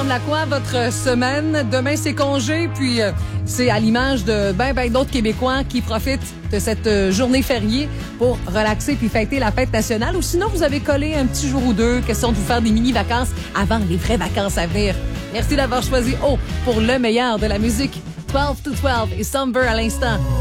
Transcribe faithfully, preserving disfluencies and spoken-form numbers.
ressemble à quoi votre semaine? Demain, c'est congé, puis euh, c'est à l'image de ben, ben d'autres Québécois qui profitent de cette euh, journée fériée pour relaxer puis fêter la fête nationale. Ou sinon, vous avez collé un petit jour ou deux, question de vous faire des mini-vacances avant les vraies vacances à venir. Merci d'avoir choisi O pour le meilleur de la musique. douze to douze et Somber à l'instant.